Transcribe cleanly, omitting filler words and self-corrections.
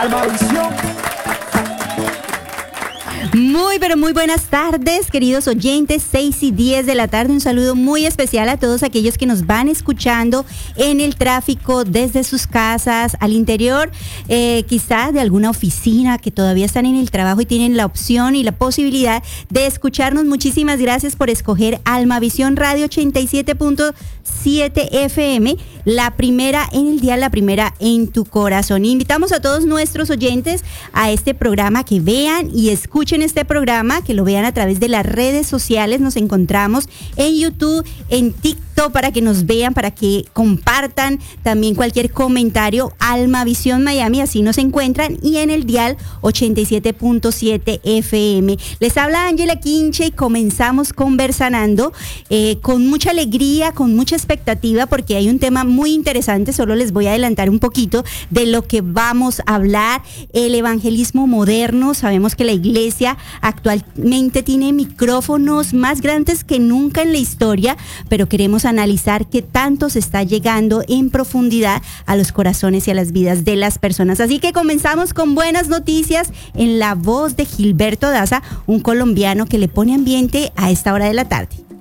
Almavisión. Muy, pero muy buenas tardes, queridos oyentes, 6:10 de la tarde. Un saludo muy especial a todos aquellos que nos van escuchando en el tráfico, desde sus casas, al interior, quizás de alguna oficina, que todavía están en el trabajo y tienen la opción y la posibilidad de escucharnos. Muchísimas gracias por escoger Almavisión Radio 87.7 FM, la primera en el día, la primera en tu corazón. Invitamos a todos nuestros oyentes a este programa, que vean y escuchen este programa, que lo vean a través de las redes sociales. Nos encontramos en YouTube, en TikTok, para que nos vean, para que compartan también cualquier comentario. Almavisión Miami, así nos encuentran, y en el dial 87.7 FM. Les habla Ángela Quinche y comenzamos conversando con mucha alegría, con mucha expectativa, porque hay un tema muy interesante. Solo les voy a adelantar un poquito de lo que vamos a hablar: el evangelismo moderno. Sabemos que la iglesia actualmente tiene micrófonos más grandes que nunca en la historia, pero queremos analizar qué tanto se está llegando en profundidad a los corazones y a las vidas de las personas. Así que comenzamos con buenas noticias en la voz de Gilberto Daza, un colombiano que le pone ambiente a esta hora de la tarde.